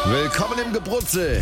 Willkommen im Gebrutzel.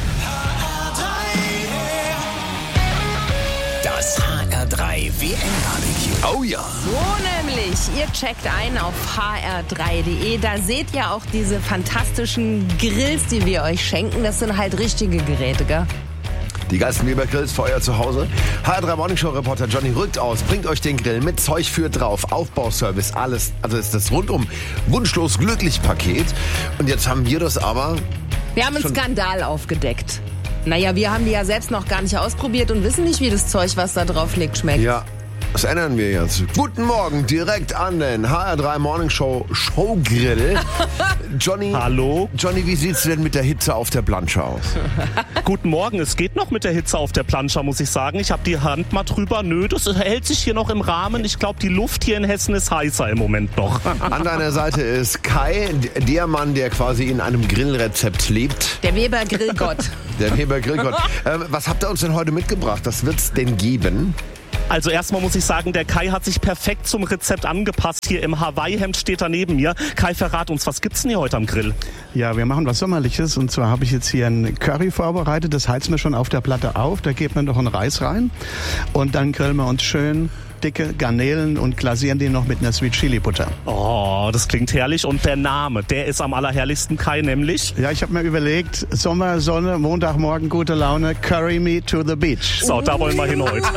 Das HR3 WM-Barbecue. Oh ja. So nämlich, ihr checkt ein auf hr3.de. Da seht ihr auch diese fantastischen Grills, die wir euch schenken. Das sind halt richtige Geräte, gell? Die geilsten Weber-Grills für euer Zuhause. HR3 Morning Show Reporter Johnny rückt aus, bringt euch den Grill mit Zeug für drauf, Aufbauservice, alles. Also ist das rundum wunschlos glücklich Paket. Und jetzt haben wir das aber... Wir haben einen Skandal aufgedeckt. Naja, wir haben die ja selbst noch gar nicht ausprobiert und wissen nicht, wie das Zeug, was da drauf liegt, schmeckt. Ja, das ändern wir jetzt. Guten Morgen, direkt an den HR3 Morning Show Showgrill. Johnny. Hallo. Johnny, wie sieht's denn mit der Hitze auf der Plansche aus? Guten Morgen, es geht noch mit der Hitze auf der Plansche, muss ich sagen. Ich habe die Hand mal drüber. Nö, das hält sich hier noch im Rahmen. Ich glaube, die Luft hier in Hessen ist heißer im Moment noch. An deiner Seite ist Kai, der Mann, der quasi in einem Grillrezept lebt. Der Weber Grillgott. Der Weber Grillgott. Was habt ihr uns denn heute mitgebracht? Was wird's denn geben? Also erstmal muss ich sagen, der Kai hat sich perfekt zum Rezept angepasst. Hier im Hawaii-Hemd steht er neben mir. Kai, verrat uns, was gibt's denn hier heute am Grill? Ja, wir machen was Sommerliches. Und zwar habe ich jetzt hier ein Curry vorbereitet. Das heizen wir schon auf der Platte auf. Da gibt man noch einen Reis rein. Und dann grillen wir uns schön dicke Garnelen und glasieren die noch mit einer Sweet Chili Butter. Oh, das klingt herrlich. Und der Name, der ist am allerherrlichsten, Kai, nämlich? Ja, ich habe mir überlegt, Sommer, Sonne, Montagmorgen, gute Laune, Curry me to the beach. So, da wollen wir hin heute.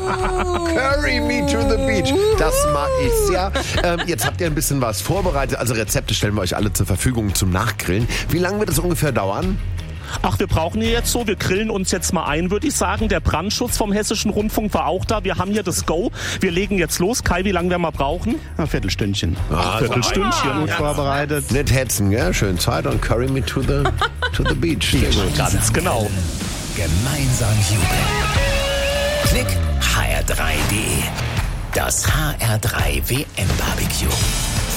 Curry me to the beach. Das mag ich sehr. Jetzt habt ihr ein bisschen was vorbereitet. Also Rezepte stellen wir euch alle zur Verfügung zum Nachgrillen. Wie lange wird es ungefähr dauern? Ach, wir brauchen hier jetzt so, wir grillen uns jetzt mal ein, würde ich sagen. Der Brandschutz vom Hessischen Rundfunk war auch da. Wir haben hier das Go. Wir legen jetzt los. Kai, wie lange werden wir brauchen? Ein Viertelstündchen. Viertelstündchen. Gut vorbereitet. Nicht hetzen, gell? Schön Zeit und Curry me to the beach. Sehr gut. Ganz genau. Gemeinsam jubeln. Klick hr3.de. Das HR3 WM-Barbecue.